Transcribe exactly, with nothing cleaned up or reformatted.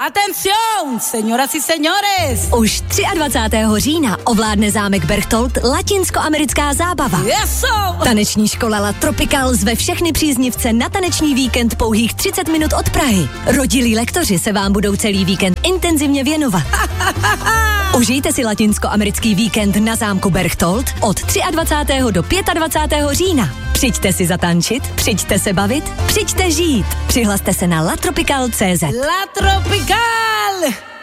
Atención, señoras y señores! Už dvacátého třetího října ovládne zámek Berchtold latinskoamerická zábava. Yeso! Taneční škola La Tropical zve všechny příznivce na taneční víkend pouhých třicet minut od Prahy. Rodilí lektoři se vám budou celý víkend intenzivně věnovat. Užijte si latinskoamerický víkend na zámku Berchtold od dvacátého třetího do dvacátého pátého října. Přijďte si zatančit, přijďte se bavit, přijďte žít. Přihlaste se na latropical tečka cé zet. La Tropical!